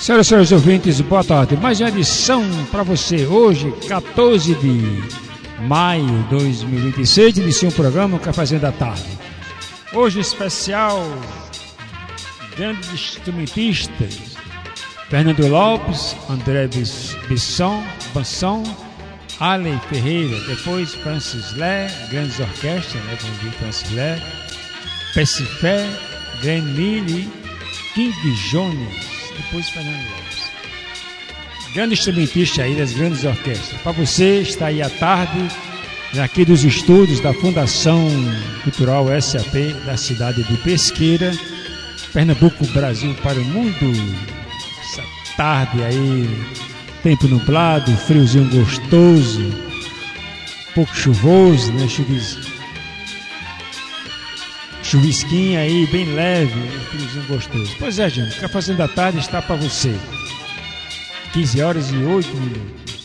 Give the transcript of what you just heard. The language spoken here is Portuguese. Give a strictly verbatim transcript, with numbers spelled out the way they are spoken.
Senhoras e senhores ouvintes, boa tarde. Mais uma edição para você. Hoje, quatorze de maio de dois mil e vinte e seis, inicia um programa Cafézinho da Tarde. Hoje, especial, grandes instrumentistas: Fernando Lopes, André Bisson, Banson, Allen Ferreira, depois Francis Lé, grandes orquestras, né? Vamos ver Francis Lé, Pessifé, Glenn Mille, King Jones, depois Fernando Lopes. Grande instrumentista aí das grandes orquestras. Para você, está aí à tarde, aqui dos estúdios da Fundação Cultural S A P, da cidade de Pesqueira, Pernambuco, Brasil para o mundo. Essa tarde aí, tempo nublado, friozinho gostoso, pouco chuvoso, né? Chuvis... Chuvisquinho aí, bem leve, um friozinho gostoso. Pois é, gente, o Cafézinho da Tarde está para você. quinze horas e oito minutos.